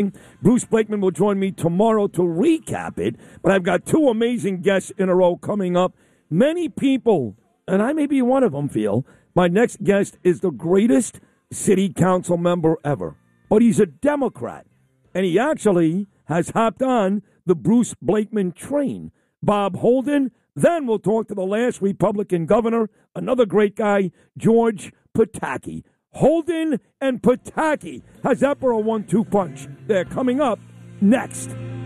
Bruce Blakeman will join me tomorrow to recap it, but I've got two amazing guests in a row coming up. Many people, and I may be one of them, feel my next guest is the greatest city council member ever, but he's a Democrat, and he actually has hopped on the Bruce Blakeman train. Bob Holden. Then we'll talk to the last Republican governor, another great guy, George Pataki. Holden and Pataki. How's that for a 1-2 punch? They're coming up next.